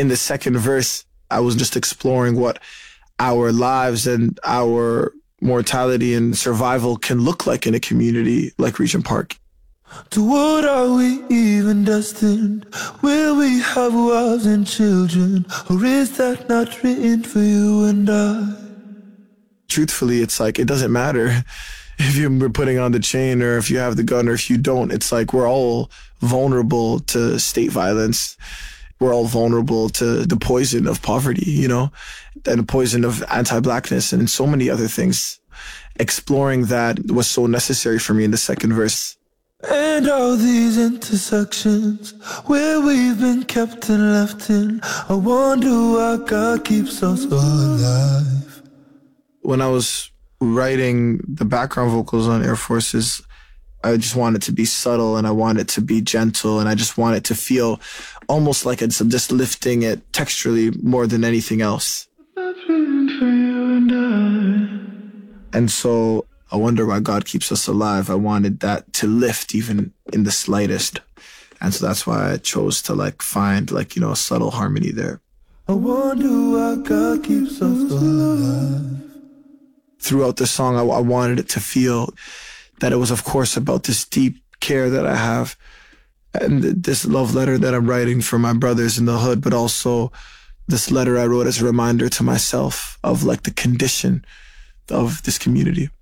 in the second verse, I was just exploring what our lives and our mortality and survival can look like in a community like Regent Park. To what are we even destined? Will we have wives and children? Or is that not written for you and I? Truthfully, it's like, it doesn't matter if you're putting on the chain or if you have the gun or if you don't. It's like we're all vulnerable to state violence. We're all vulnerable to the poison of poverty, you know, and the poison of anti-Blackness and so many other things. Exploring that was so necessary for me in the second verse. And all these intersections where we've been kept and left in, I wonder why God keeps us alive. When I was writing the background vocals on Air Forces, I just wanted to be subtle and I wanted to be gentle and I just wanted to feel almost like it's just lifting it texturally more than anything else. And so I wonder why God keeps us alive. I wanted that to lift even in the slightest. And so that's why I chose to find a subtle harmony there. I wonder why God keeps us alive. Throughout the song, I wanted it to feel that it was, of course, about this deep care that I have and this love letter that I'm writing for my brothers in the hood, but also this letter I wrote as a reminder to myself of the condition of this community.